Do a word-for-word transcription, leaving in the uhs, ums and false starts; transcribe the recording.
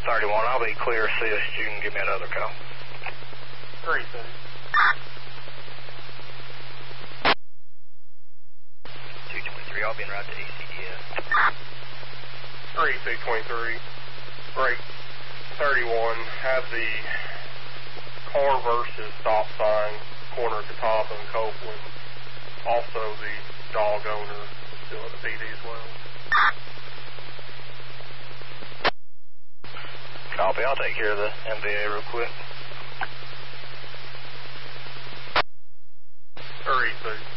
thirty-one, I'll be clear assist. You can give me another call. three two. two twenty-three, I'll be en route to A C D S. three two twenty-three. Break thirty-one. Have the car versus stop sign, corner Catawba and Copeland. Also the dog owner is still at the P D as well. Copy, I'll take care of the M V A real quick. three two.